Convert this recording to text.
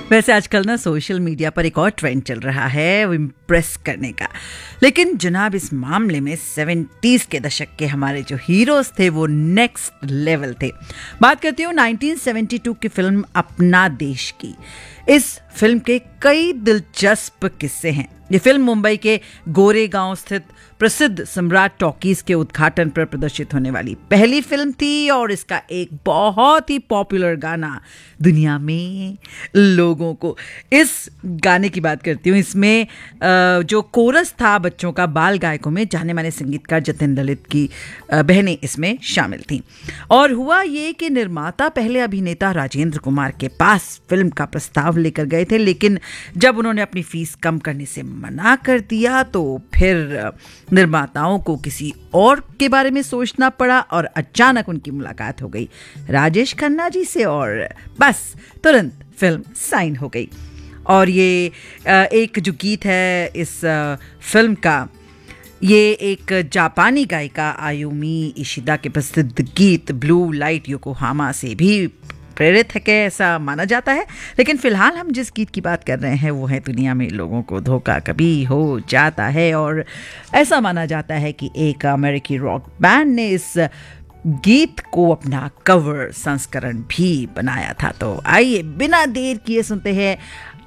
वैसे आजकल ना सोशल मीडिया पर एक और ट्रेंड चल रहा है वो इम्प्रेस करने का। लेकिन जनाब इस मामले में 70s के दशक के हमारे जो हीरोज थे वो नेक्स्ट लेवल थे। बात करती हूँ 1972 की फिल्म अपना देश की। इस फिल्म के कई दिलचस्प किस्से हैं। ये फिल्म मुंबई के गोरेगांव स्थित प्रसिद्ध सम्राट टॉकीज के उद्घाटन पर प्रदर्शित होने वाली पहली फिल्म थी और इसका एक बहुत ही पॉपुलर गाना दुनिया में लोगों को, इस गाने की बात करती हूँ। इसमें जो कोरस था बच्चों का, बाल गायकों में जाने माने संगीतकार जतिन ललित की बहनें इसमें शामिल थीं। और हुआ ये कि निर्माता पहले अभिनेता राजेंद्र कुमार के पास फिल्म का प्रस्ताव लेकर गए थे, लेकिन जब उन्होंने अपनी फीस कम करने से मना कर दिया तो फिर निर्माताओं को किसी और के बारे में सोचना पड़ा और अचानक उनकी मुलाकात हो गई राजेश खन्ना जी से और बस तुरंत फिल्म साइन हो गई। और ये एक जो गीत है इस फिल्म का, ये एक जापानी गायिका आयुमी इशिदा के प्रसिद्ध गीत ब्लू लाइट योकोहामा से भी प्रेरित है, ऐसा माना जाता है। लेकिन फिलहाल हम जिस गीत की बात कर रहे हैं वो है दुनिया में लोगों को धोखा कभी हो जाता है। और ऐसा माना जाता है कि एक अमेरिकी रॉक बैंड ने इस गीत को अपना कवर संस्करण भी बनाया था। तो आइए बिना देर किए सुनते हैं